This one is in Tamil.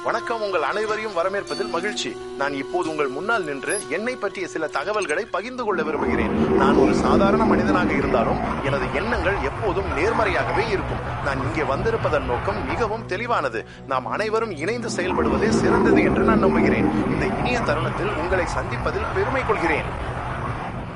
வணக்கம். உங்கள் அனைவரையும் வரவேற்பதில் மகிழ்ச்சி. நான் இப்போது உங்கள் முன்னால் நின்று என்னை பற்றிய சில தகவல்களை பகிர்ந்து கொள்ள விரும்புகிறேன். நான் ஒரு சாதாரண மனிதனாக இருந்தாலும் எனது எண்ணங்கள் எப்போதும் நேர்மறையாகவே இருக்கும். நான் இங்கே வந்திருப்பதன் நோக்கம் மிகவும் தெளிவானது. நாம் அனைவரும் இணைந்து செயல்படுவதே சிறந்தது என்று நான் நம்புகிறேன். இந்த இனிய தருணத்தில் உங்களை சந்திப்பதில் பெருமை கொள்கிறேன்.